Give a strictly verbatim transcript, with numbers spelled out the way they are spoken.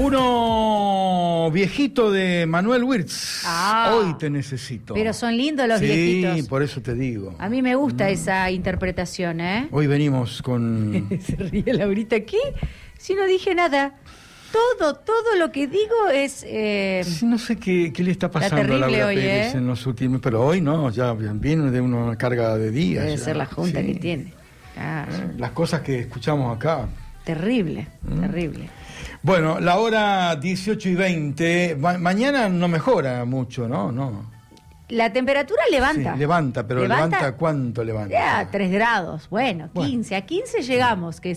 Uno viejito de Manuel Wirtz. Ah, Hoy te necesito. Pero son lindos los sí, viejitos. Sí, por eso te digo. A mí me gusta mm. esa interpretación, ¿eh? Hoy venimos con... Se ríe Laurita. ¿Qué? Si no dije nada. Todo, todo lo que digo es... Eh... Sí, no sé qué, qué le está pasando a Laura hoy, Pérez ¿eh? en los últimos... Pero hoy no, ya viene de una carga de días. Debe ya. ser la junta sí. que tiene. Ah, eh, las cosas que escuchamos acá. Terrible, ¿Mm? terrible. Bueno, la hora dieciocho y veinte. Ma- mañana no mejora mucho, ¿no? No. La temperatura levanta. Sí, levanta, pero levanta, levanta ¿cuánto levanta? Ya, tres grados. Bueno, quince. Bueno. A quince llegamos, que